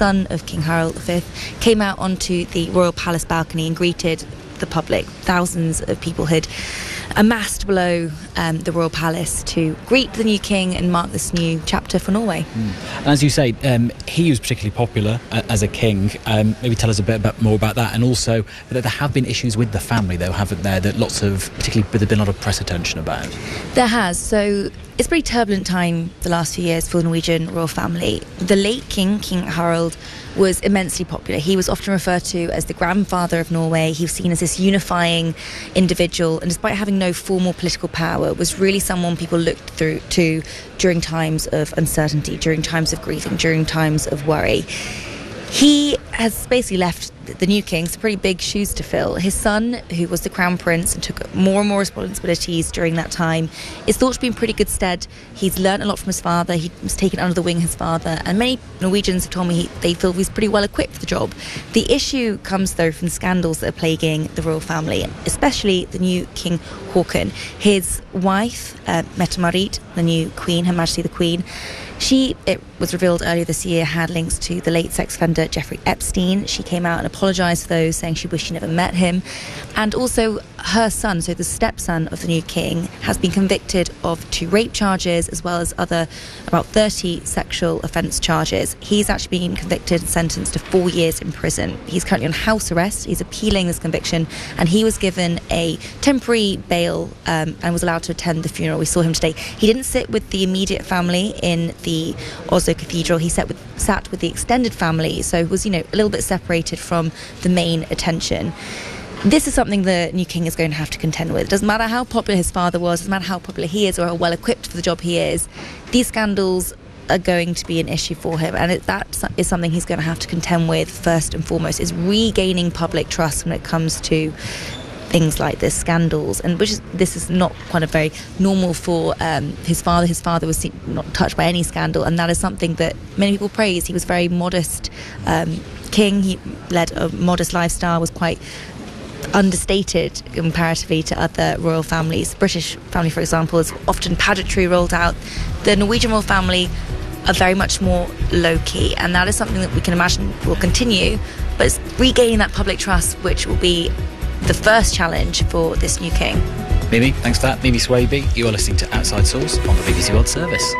son of King Harald V, came out onto the royal palace balcony and greeted the public. Thousands of people had amassed below the royal palace to greet the new king and mark this new chapter for Norway. And as you say, he was particularly popular as a king. Maybe tell us a bit more about that, and also that there have been issues with the family, though, haven't there? That there's been a lot of press attention about. There has. So it's a pretty turbulent time the last few years for the Norwegian royal family. The late king, King Harald, was immensely popular. He was often referred to as the grandfather of Norway. He was seen as this unifying individual, and despite having no formal political power, was really someone people looked to during times of uncertainty, during times of grieving, during times of worry. He has basically left the new king some pretty big shoes to fill. His son, who was the crown prince and took more and more responsibilities during that time, is thought to be in pretty good stead. He's learnt a lot from his father. He was taken under the wing of his father, and many Norwegians have told me they feel he's pretty well equipped for the job. The issue comes, though, from scandals that are plaguing the royal family, especially the new King Haakon. His wife, Mette-Marit, the new queen, Her Majesty the Queen, it was revealed earlier this year, had links to the late sex offender Jeffrey Epstein. She came out and apologised for those, saying she wished she never met him. And also her son, so the stepson of the new king, has been convicted of 2 rape charges as well as about 30 sexual offence charges. He's actually been convicted and sentenced to 4 years in prison. He's currently on house arrest. He's appealing this conviction, and he was given a temporary bail and was allowed to attend the funeral. We saw him today. He didn't sit with the immediate family in the Oslo Cathedral. He sat with the extended family, so was, a little bit separated from the main attention. This is something the new king is going to have to contend with. It doesn't matter how popular his father was, it doesn't matter how popular he is or how well equipped for the job he is. These scandals are going to be an issue for him, and that is something he's going to have to contend with first and foremost, is regaining public trust when it comes to things like this, scandals, and this is not kind of very normal for his father. His father was not touched by any scandal, and that is something that many people praise. He was a very modest king. He led a modest lifestyle, was quite understated comparatively to other royal families. The British family, for example, is often pageantry rolled out. The Norwegian royal family are very much more low-key, and that is something that we can imagine will continue, but it's regaining that public trust which will be the first challenge for this new king. Mimi, thanks for that. Mimi Swaby, you are listening to Outside Source on the BBC World Service.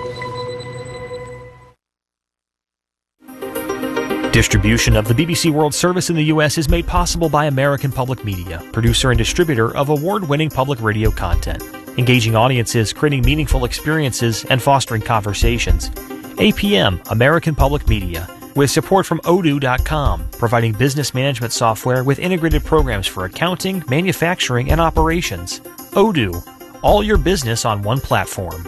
Distribution of the BBC World Service in the U.S. is made possible by American Public Media, producer and distributor of award-winning public radio content, engaging audiences, creating meaningful experiences, and fostering conversations. APM, American Public Media, with support from Odoo.com, providing business management software with integrated programs for accounting, manufacturing, and operations. Odoo, all your business on one platform.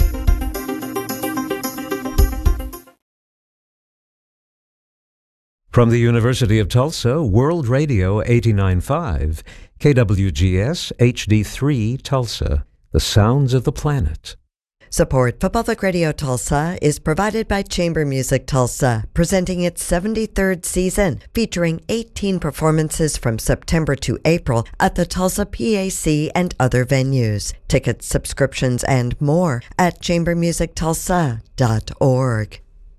From the University of Tulsa, World Radio 89.5, KWGS HD3 Tulsa, the sounds of the planet. Support for Public Radio Tulsa is provided by Chamber Music Tulsa, presenting its 73rd season, featuring 18 performances from September to April at the Tulsa PAC and other venues. Tickets, subscriptions, and more at chambermusictulsa.org.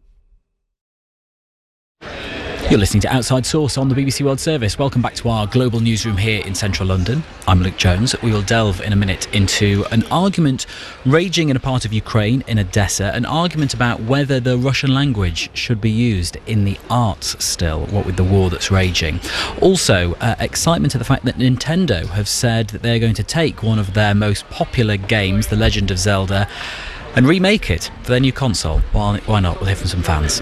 You're listening to Outside Source on the BBC World Service. Welcome back to our global newsroom here in central London. I'm Luke Jones. We will delve in a minute into an argument raging in a part of Ukraine, in Odessa, an argument about whether the Russian language should be used in the arts still, what with the war that's raging. Also, excitement at the fact that Nintendo have said that they're going to take one of their most popular games, The Legend of Zelda, and remake it for their new console. Why not? We'll hear from some fans.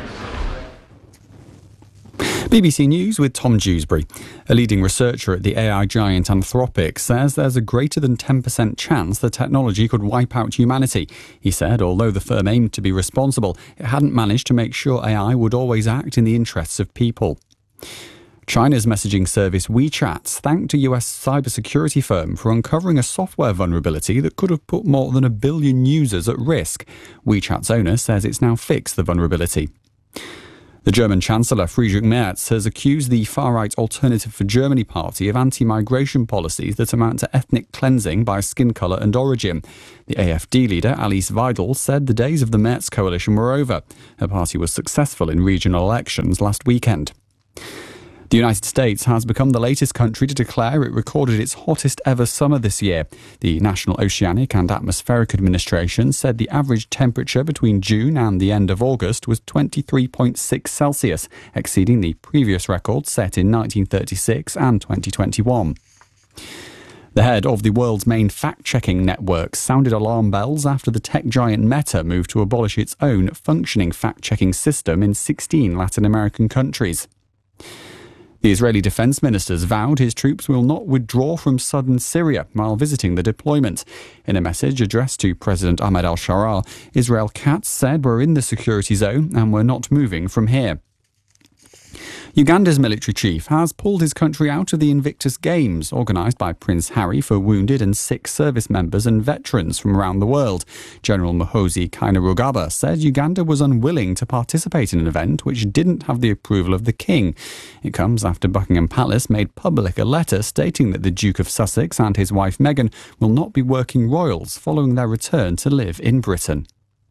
BBC News with Tom Dewsbury. A leading researcher at the AI giant Anthropic says there's a greater than 10% chance the technology could wipe out humanity. He said although the firm aimed to be responsible, it hadn't managed to make sure AI would always act in the interests of people. China's messaging service WeChat thanked a US cybersecurity firm for uncovering a software vulnerability that could have put more than 1 billion users at risk. WeChat's owner says it's now fixed the vulnerability. The German Chancellor Friedrich Merz has accused the far-right Alternative for Germany party of anti-migration policies that amount to ethnic cleansing by skin colour and origin. The AfD leader Alice Weidel said the days of the Merz coalition were over. Her party was successful in regional elections last weekend. The United States has become the latest country to declare it recorded its hottest ever summer this year. The National Oceanic and Atmospheric Administration said the average temperature between June and the end of August was 23.6 Celsius, exceeding the previous record set in 1936 and 2021. The head of the world's main fact-checking network sounded alarm bells after the tech giant Meta moved to abolish its own functioning fact-checking system in 16 Latin American countries. The Israeli defence ministers vowed his troops will not withdraw from southern Syria while visiting the deployment. In a message addressed to President Ahmed al-Sharaa, Israel Katz said we're in the security zone and we're not moving from here. Uganda's military chief has pulled his country out of the Invictus Games, organised by Prince Harry for wounded and sick service members and veterans from around the world. General Muhoozi Kainerugaba said Uganda was unwilling to participate in an event which didn't have the approval of the king. It comes after Buckingham Palace made public a letter stating that the Duke of Sussex and his wife Meghan will not be working royals following their return to live in Britain.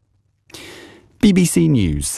BBC News.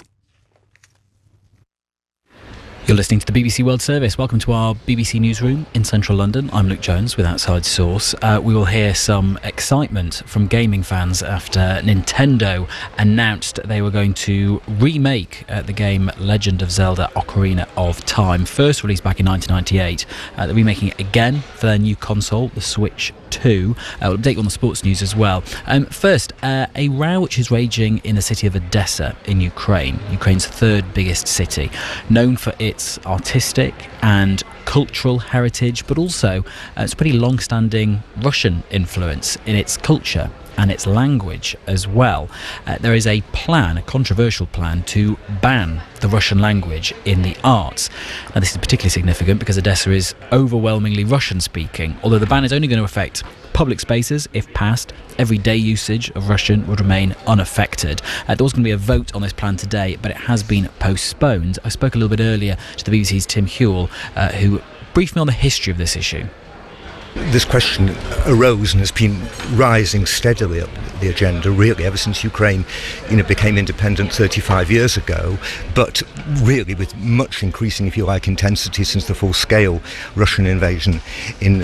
You're listening to the BBC World Service. Welcome to our BBC Newsroom in central London. I'm Luke Jones with Outside Source. We will hear some excitement from gaming fans after Nintendo announced they were going to remake the game Legend of Zelda Ocarina of Time. First released back in 1998. They're remaking it again for their new console, the Switch 2. We'll update you on the sports news as well. First, a row which is raging in the city of Odessa in Ukraine, Ukraine's third biggest city, known for its artistic and cultural heritage, but also its pretty long-standing Russian influence in its culture and its language as well. There is a plan, a controversial plan, to ban the Russian language in the arts. Now, this is particularly significant because Odessa is overwhelmingly Russian-speaking, although the ban is only going to affect public spaces. If passed, everyday usage of Russian would remain unaffected. There was going to be a vote on this plan today, but it has been postponed. I spoke a little bit earlier to the BBC's Tim Hewell, who briefed me on the history of this issue. This question arose and has been rising steadily up the agenda, really, ever since Ukraine, became independent 35 years ago, but really with much increasing, if you like, intensity since the full-scale Russian invasion in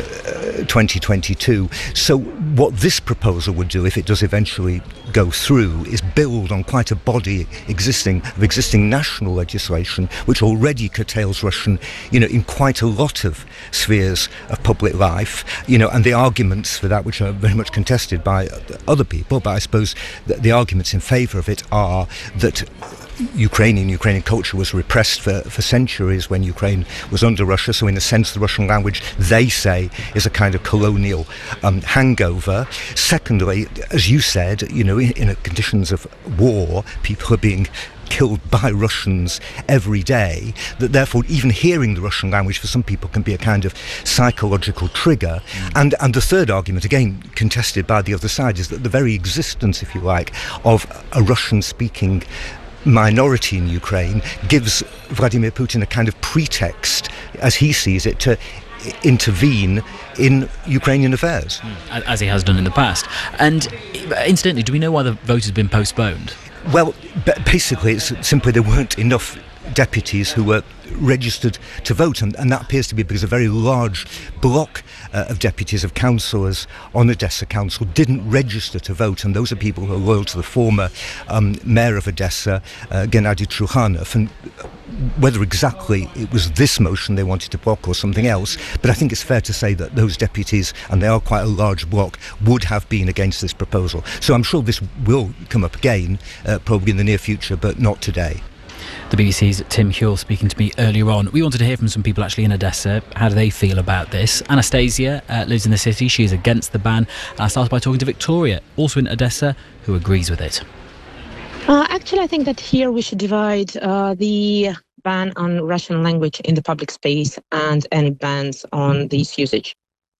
2022. So what this proposal would do, if it does eventually go through, is build on quite a body of existing national legislation, which already curtails Russian, in quite a lot of spheres of public life. And the arguments for that, which are very much contested by other people, but I suppose the arguments in favour of it are that Ukrainian culture was repressed for centuries when Ukraine was under Russia, so in a sense the Russian language, they say, is a kind of colonial hangover. Secondly, as you said, in conditions of war, people are being killed by Russians every day, that therefore even hearing the Russian language for some people can be a kind of psychological trigger. And the third argument, again contested by the other side, is that the very existence, if you like, of a Russian-speaking minority in Ukraine gives Vladimir Putin a kind of pretext, as he sees it, to intervene in Ukrainian affairs. As he has done in the past. And incidentally, do we know why the vote has been postponed? Well, basically it's simply there weren't enough deputies who were registered to vote, and that appears to be because a very large block of deputies, of councillors on Odessa Council didn't register to vote, and those are people who are loyal to the former mayor of Odessa, Gennady Trukhanov, and whether exactly it was this motion they wanted to block or something else, but I think it's fair to say that those deputies, and they are quite a large block, would have been against this proposal. So I'm sure this will come up again, probably in the near future, but not today. The BBC's Tim Hewell speaking to me earlier on. We wanted to hear from some people actually in Odessa. How do they feel about this? Anastasia lives in the city. She's against the ban. And I started by talking to Victoria, also in Odessa, who agrees with it. Actually, I think that here we should divide the ban on Russian language in the public space and any bans on this usage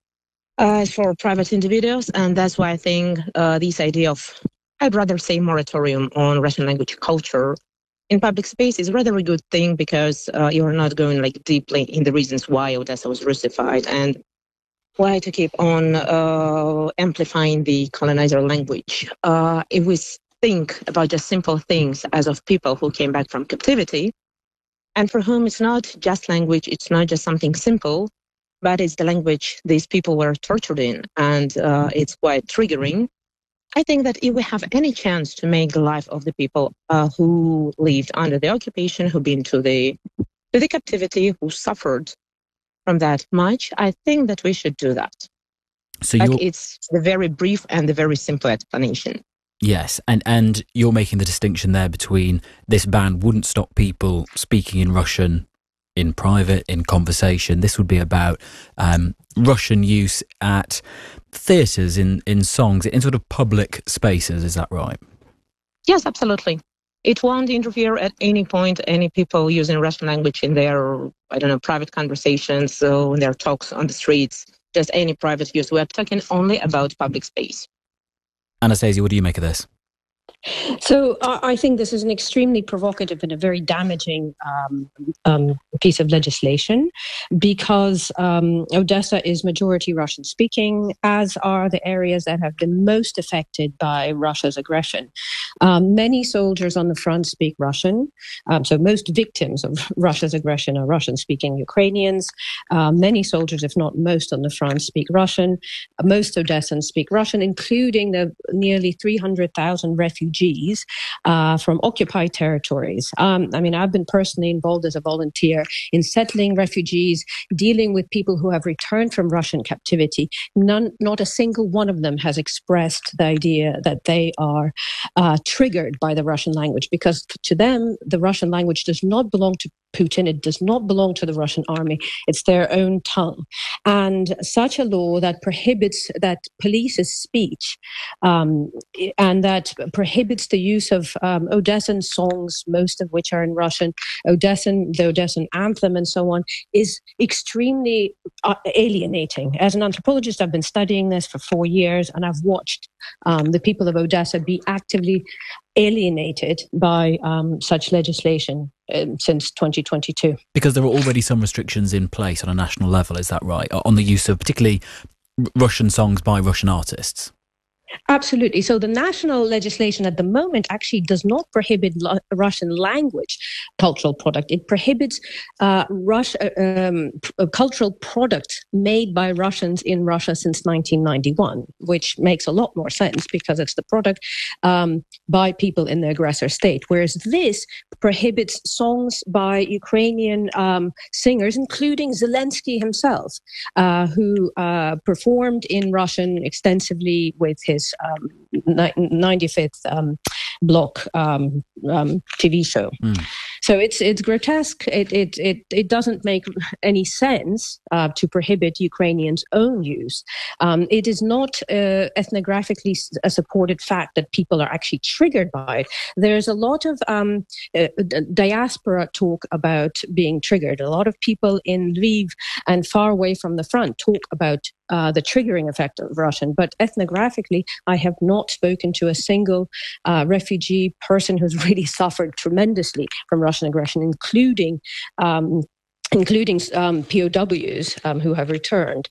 for private individuals. And that's why I think this idea of, I'd rather say moratorium on Russian language culture in public space is rather a good thing because you're not going like deeply in the reasons why Odessa was Russified and why to keep on amplifying the colonizer language. If we think about just simple things as of people who came back from captivity, and for whom it's not just language, it's not just something simple, but it's the language these people were tortured in, and it's quite triggering. I think that if we have any chance to make the life of the people who lived under the occupation, who've been to the captivity, who suffered from that much, I think that we should do that. So it's the very brief and the very simple explanation. Yes, and you're making the distinction there between this ban wouldn't stop people speaking in Russian in private, in conversation. This would be about Russian use at theatres, in songs, in sort of public spaces. Is that right? Yes, absolutely. It won't interfere at any point any people using Russian language in their, private conversations, so in their talks on the streets, just any private use. We're talking only about public space. Anastasia, what do you make of this? So I think this is an extremely provocative and a very damaging piece of legislation because Odessa is majority Russian speaking, as are the areas that have been most affected by Russia's aggression. Many soldiers on the front speak Russian. So most victims of Russia's aggression are Russian speaking Ukrainians. Many soldiers, if not most on the front, speak Russian. Most Odessans speak Russian, including the nearly 300,000 refugees from occupied territories. I've been personally involved as a volunteer in settling refugees, dealing with people who have returned from Russian captivity. Not a single one of them has expressed the idea that they are triggered by the Russian language, because to them, the Russian language does not belong to Putin. It does not belong to the Russian army. It's their own tongue. And such a law that prohibits, that polices speech, and that prohibits the use of Odessan songs, most of which are in Russian, the Odessan anthem and so on, is extremely alienating. As an anthropologist, I've been studying this for 4 years, and I've watched the people of Odessa be actively alienated by such legislation since 2022. Because there are already some restrictions in place on a national level, is that right? On the use of particularly Russian songs by Russian artists? Absolutely. So the national legislation at the moment actually does not prohibit Russian language cultural product. It prohibits cultural products made by Russians in Russia since 1991, which makes a lot more sense because it's the product by people in the aggressor state. Whereas this prohibits songs by Ukrainian singers, including Zelensky himself, who performed in Russian extensively with his 95th block TV show. So it's grotesque. It doesn't make any sense to prohibit Ukrainians' own use. It is not ethnographically a supported fact that people are actually triggered by it. There's a lot of diaspora talk about being triggered. A lot of people in Lviv and far away from the front talk about the triggering effect of Russian. But ethnographically, I have not spoken to a single refugee person who's really suffered tremendously from Russian aggression, including POWs who have returned,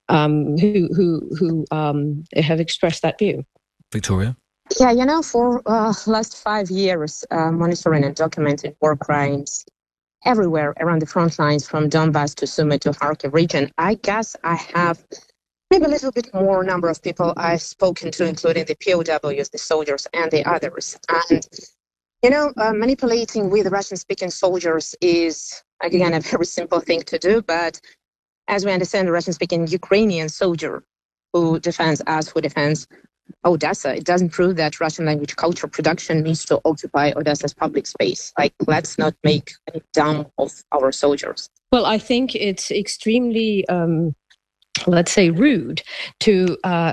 who have expressed that view. Victoria? Yeah, for last 5 years, monitoring and documenting war crimes everywhere around the front lines, from Donbass to Sumy to Kharkiv region, I guess I have maybe a little bit more number of people I've spoken to, including the POWs, the soldiers, and the others. And, manipulating with Russian-speaking soldiers is, again, a very simple thing to do. But as we understand, the Russian-speaking Ukrainian soldier who defends us, who defends Odessa, it doesn't prove that Russian language culture production needs to occupy Odessa's public space. Let's not make any dumb of our soldiers. Well, I think it's extremely, let's say, rude to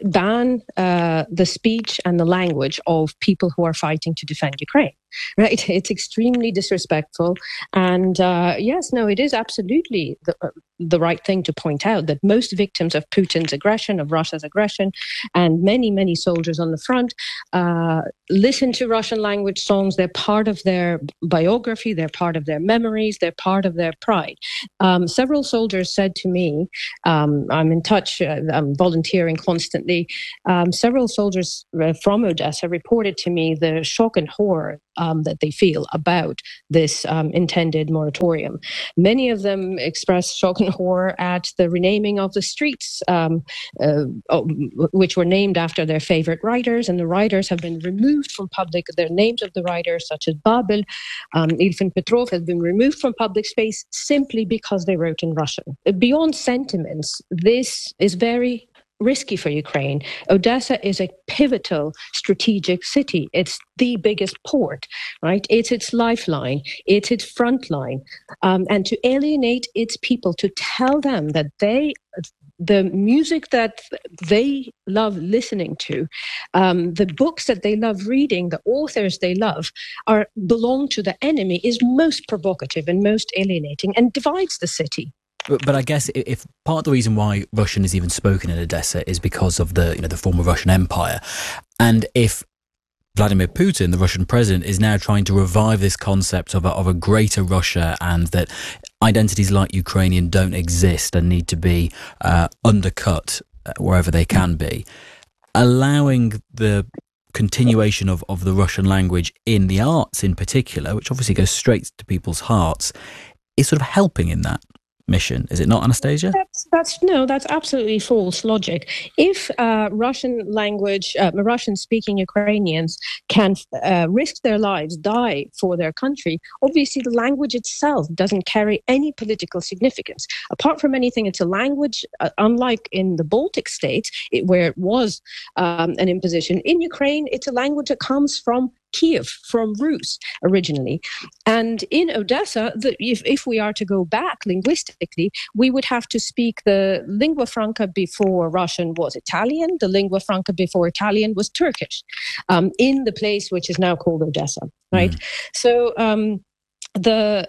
ban the speech and the language of people who are fighting to defend Ukraine. Right? It's extremely disrespectful. And it is absolutely the right thing to point out that most victims of Putin's aggression, of Russia's aggression, and many, many soldiers on the front listen to Russian language songs. They're part of their biography, they're part of their memories, they're part of their pride. Several soldiers said to me, I'm in touch, I'm volunteering constantly. Several soldiers from Odessa reported to me the shock and horror that they feel about this intended moratorium. Many of them expressed shock and horror at the renaming of the streets, which were named after their favorite writers, and the writers have been removed from public. The names of the writers, such as Babel, Ilfin Petrov, have been removed from public space simply because they wrote in Russian. Beyond sentiments, this is very risky for Ukraine. Odessa is a pivotal strategic city. It's the biggest port, right? It's its lifeline. It's its front line. And to alienate its people, to tell them that the music that they love listening to, the books that they love reading, the authors they love, belong to the enemy, is most provocative and most alienating and divides the city. But I guess if part of the reason why Russian is even spoken in Odessa is because of the former Russian Empire, and if Vladimir Putin, the Russian president, is now trying to revive this concept of a greater Russia, and that identities like Ukrainian don't exist and need to be undercut wherever they can be, allowing the continuation of the Russian language in the arts in particular, which obviously goes straight to people's hearts, is sort of helping in that mission, is it not, Anastasia? That's absolutely false logic. If Russian-speaking Ukrainians can risk their lives, die for their country, obviously the language itself doesn't carry any political significance. Apart from anything, it's a language, unlike in the Baltic states, where it was an imposition. In Ukraine, it's a language that comes from Kiev, from Rus originally. And in Odessa, if we are to go back linguistically, we would have to speak the lingua franca before Russian was Italian. The lingua franca before Italian was Turkish, in the place which is now called Odessa, right? So the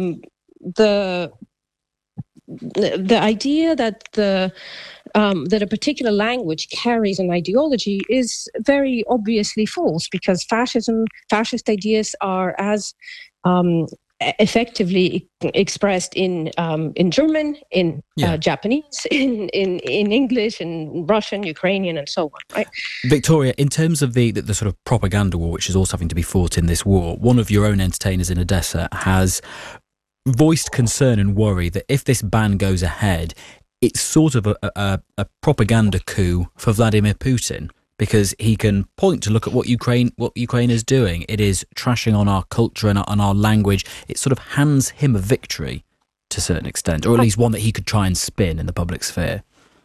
idea that that a particular language carries an ideology is very obviously false, because fascist ideas are as effectively expressed in German, in Japanese, in English, in Russian, Ukrainian, and so on. Right? Victoria, in terms of the sort of propaganda war, which is also having to be fought in this war, one of your own entertainers in Odessa has voiced concern and worry that if this ban goes ahead, it's sort of a propaganda coup for Vladimir Putin, because he can point to look at what Ukraine is doing. It is trashing on our culture and on our language. It sort of hands him a victory to a certain extent, or at least one that he could try and spin in the public sphere.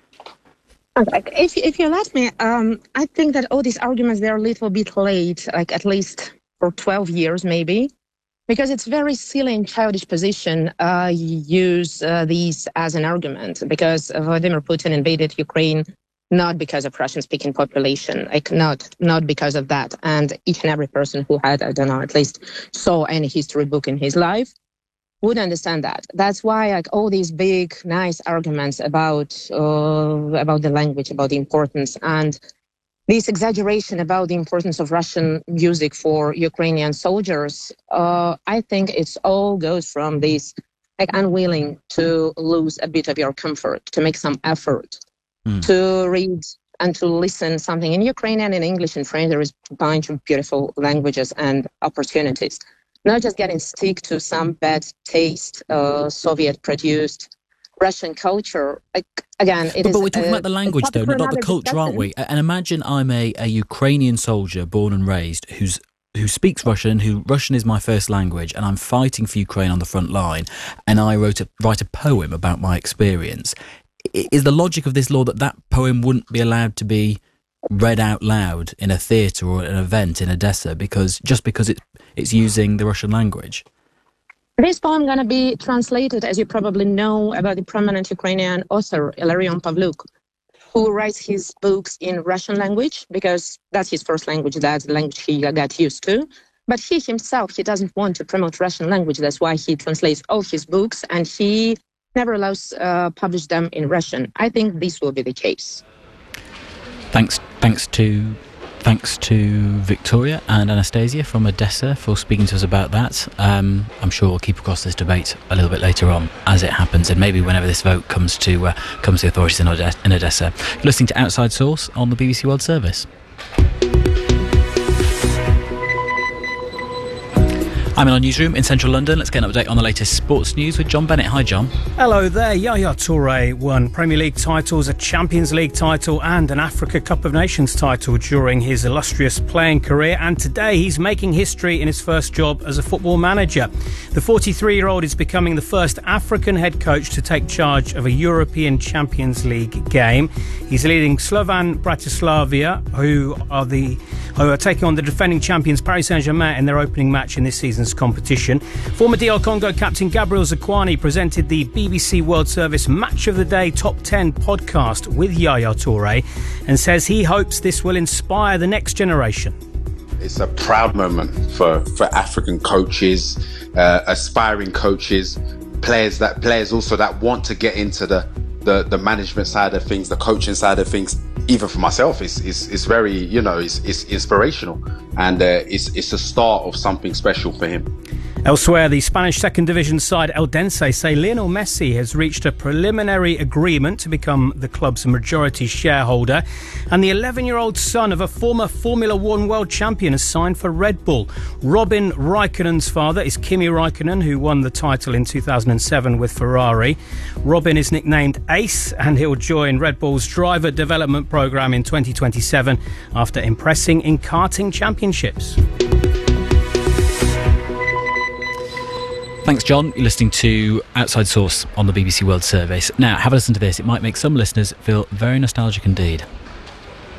If you let me, I think that all these arguments, they're a little bit late, like at least for 12 years maybe. Because it's very silly and childish position use these as an argument, because Vladimir Putin invaded Ukraine not because of Russian-speaking population, like not because of that. And each and every person who had, at least saw any history book in his life would understand that. That's why like all these big, nice arguments about the language, about the importance, and this exaggeration about the importance of Russian music for Ukrainian soldiers, I think it's all goes from this like unwilling to lose a bit of your comfort, to make some effort to read and to listen something in Ukrainian, in English, in French. There is a bunch of beautiful languages and opportunities. Not just getting stick to some bad taste, Soviet-produced Russian culture. Again, but we're talking about the language, though, not the culture, aren't we? And imagine I'm a Ukrainian soldier born and raised who speaks Russian, Russian is my first language, and I'm fighting for Ukraine on the front line, and I write a poem about my experience. Is the logic of this law that poem wouldn't be allowed to be read out loud in a theatre or an event in Odessa because it's using the Russian language? This poem going to be translated, as you probably know, about the prominent Ukrainian author Ilarion Pavlyuk. who writes his books in Russian language, because that's his first language, that's the language he got used to. But he himself, he doesn't want to promote Russian language. That's why he translates all his books, and he never allows publish them in Russian. I think this will be the case. Thanks to Victoria and Anastasia from Odessa for speaking to us about that. I'm sure we'll keep across this debate a little bit later on as it happens, and maybe whenever this vote comes to the authorities in Odessa. You're listening to Outside Source on the BBC World Service. I'm in our newsroom in central London. Let's get an update on the latest sports news with John Bennett. Hi, John. Hello there. Yaya Toure won Premier League titles, a Champions League title and an Africa Cup of Nations title during his illustrious playing career, and today he's making history in his first job as a football manager. The 43-year-old is becoming the first African head coach to take charge of a European Champions League game. He's leading Slovan Bratislava, who are taking on the defending champions Paris Saint-Germain in their opening match in this season's competition. Former DR Congo captain Gabriel Zakwani presented the BBC World Service Match of the Day Top 10 podcast with Yaya Toure and says he hopes this will inspire the next generation. It's a proud moment for African coaches, aspiring coaches, players also that want to get into the management side of things, the coaching side of things. Even for myself, it's very, it's inspirational, and it's the start of something special for him. Elsewhere, the Spanish second division side Eldense say Lionel Messi has reached a preliminary agreement to become the club's majority shareholder, and the 11-year-old son of a former Formula One world champion has signed for Red Bull. Robin Raikkonen's father is Kimi Raikkonen, who won the title in 2007 with Ferrari. Robin is nicknamed Ace, and he'll join Red Bull's driver development program in 2027 after impressing in karting championships. Thanks, John. You're listening to Outside Source on the BBC World Service. Now, have a listen to this. It might make some listeners feel very nostalgic indeed.